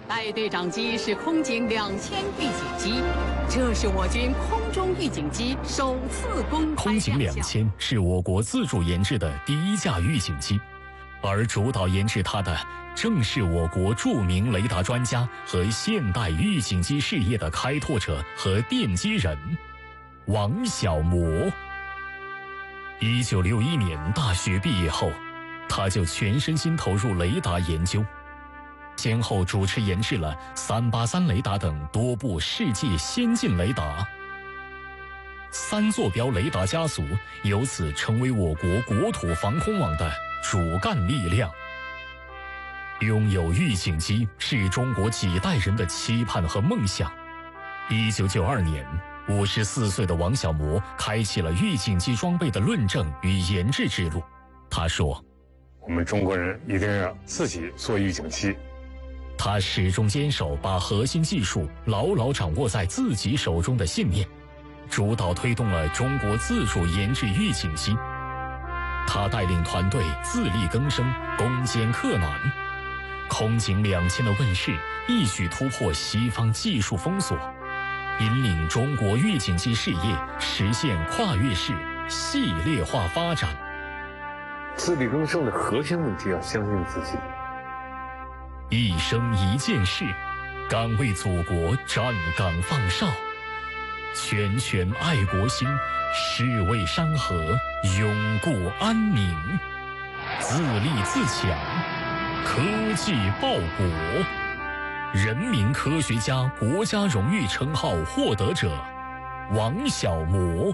带队长机是空警2000预警机，这是我军空中预警机首次公开空警2000是我国自主研制的第一架预警机，而主导研制它的正是我国著名雷达专家和现代预警机事业的开拓者和奠基人王小模。1961年大学毕业后，他就全身心投入雷达研究，先后主持研制了383雷达等多部世界先进雷达。3座标雷达家族由此成为我国国土防空网的主干力量。拥有预警机是中国几代人的期盼和梦想。1992年，54岁的王小模开启了预警机装备的论证与研制之路。他说：“ 我们中国人一定要自己做预警机。” 他始终坚守把核心技术牢牢掌握在自己手中的信念，主导推动了中国自主研制预警机。他带领团队自力更生，攻坚克难。空警2000的问世，一举突破西方技术封锁，引领中国预警机事业实现跨越式系列化发展。 自力更生的核心问题要相信自己。 一生一件事，敢为祖国站岗放哨，拳拳爱国心，誓为山河永固安宁。自立自强，科技报国。人民科学家国家荣誉称号获得者王小模。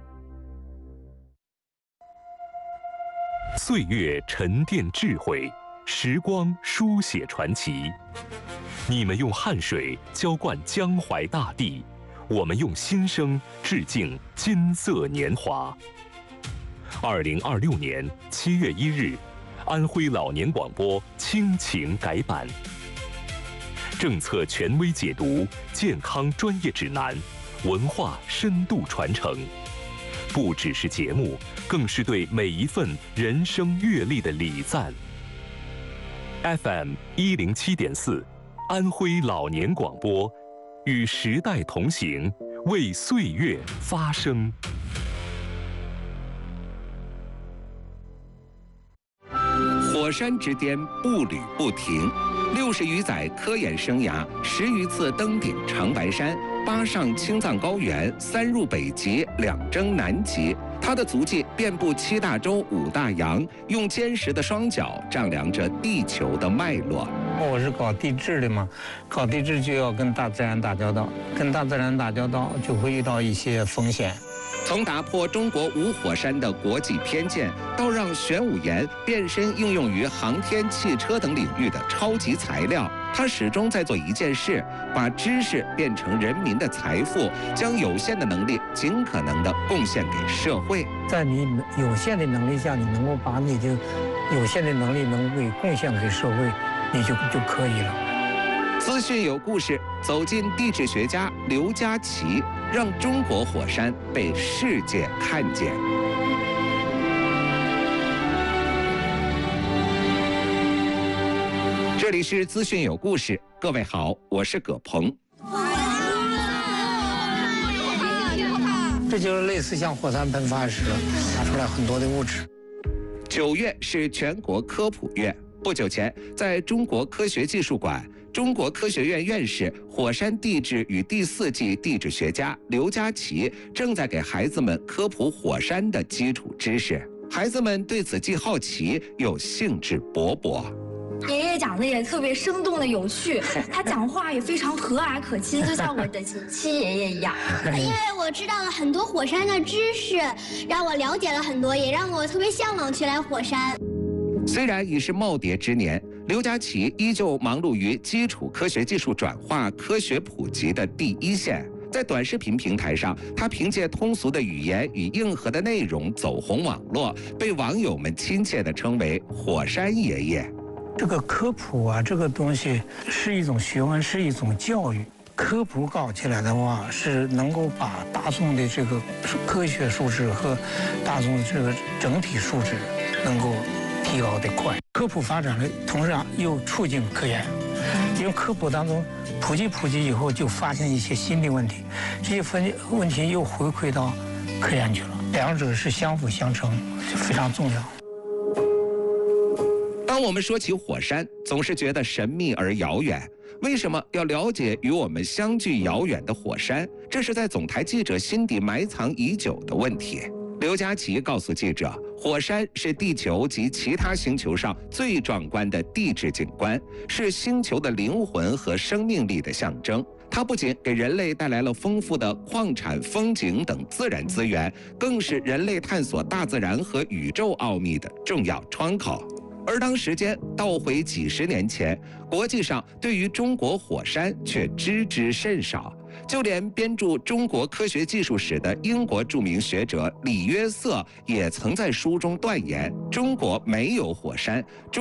岁月沉淀智慧，时光书写传奇。你们用汗水浇灌江淮大地，我们用心声致敬金色年华。2026年7月1日，安徽老年广播亲情改版，政策权威解读，健康专业指南，文化深度传承。不只是节目，更是对每一份人生阅历的礼赞。FM 107.4，安徽老年广播，与时代同行，为岁月发声。 火山之巅步履不停，60余载科研生涯，10余次登顶长白山，8上青藏高原，3入北极，2征南极。他的足迹遍布7大洲5大洋，用坚实的双脚丈量着地球的脉络。 我是搞地质的嘛，搞地质就要跟大自然打交道，跟大自然打交道就会遇到一些风险。 从打破中国无火山的国际偏见，到让玄武岩变身应用于航天、汽车等领域的超级材料，他始终在做一件事：把知识变成人民的财富，将有限的能力尽可能的贡献给社会。 在你有限的能力下，你能够把你的有限的能力能够贡献给社会，你就可以了。 资讯有故事，走进地质学家刘家齐，让中国火山被世界看见。这里是资讯有故事，各位好，我是葛鹏。 这就是类似像火山喷发时发出来很多的物质。 9月是全国科普月。不久前，在中国科学技术馆，中国科学院院士、火山地质与第4纪地质学家刘家齐正在给孩子们科普火山的基础知识。孩子们对此既好奇又兴致勃勃。 爷爷讲的也特别生动的有趣，他讲话也非常和蔼可亲，就像我的亲爷爷一样。 因为我知道了很多火山的知识，让我了解了很多，也让我特别向往去来火山。 虽然已是耄耋之年，刘家齐依旧忙碌于基础科学技术转化、科学普及的第一线。在短视频平台上，他凭借通俗的语言与硬核的内容走红网络，被网友们亲切地称为“火山爷爷”。 这个科普啊，这个东西是一种学问，是一种教育。科普搞起来的话，是能够把大众的这个科学素质和大众的这个整体素质能够提高得快。科普发展的同时又促进科研， 因为科普当中普及以后，就发现一些新的问题，这些问题又回馈到科研去了，两者是相辅相成，非常重要。 当我们说起火山，总是觉得神秘而遥远。为什么要了解与我们相距遥远的火山？这是在总台记者心底埋藏已久的问题。刘佳琪告诉记者，火山是地球及其他星球上最壮观的地质景观，是星球的灵魂和生命力的象征。它不仅给人类带来了丰富的矿产、风景等自然资源，更是人类探索大自然和宇宙奥秘的重要窗口。而当时间倒回几十年前，国际上对于中国火山却知之甚少。就连编著《中国科学技术史》的英国著名学者李约瑟也曾在书中断言：中国没有火山。